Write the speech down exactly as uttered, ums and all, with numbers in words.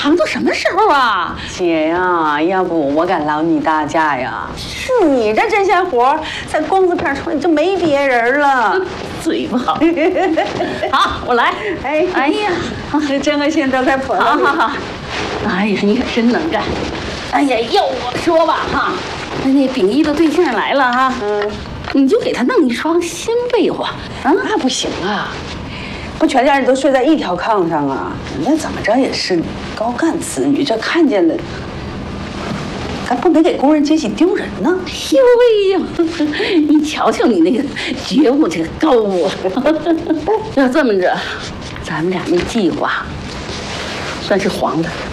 藏到什么时候啊？ 姐呀，要不我敢劳你大驾呀？是你这针线活，在光字片处理就没别人了。 嘴不好。好，我来。哎，哎呀， 这针和线都在婆子里。 好好好。哎呀，你可真能干。哎呀，要我说吧哈，那秉一的对象来了哈，嗯，你就给他弄一双新被窝。 啊，那不行啊。不，全家人都睡在一条炕上啊！人家怎么着也是高干子女，这看见了，咱不得给工人阶级丢人呢？ 呦喂呦，你瞧瞧你那个觉悟，这个高啊！要这么着，咱们俩那计划算是黄的。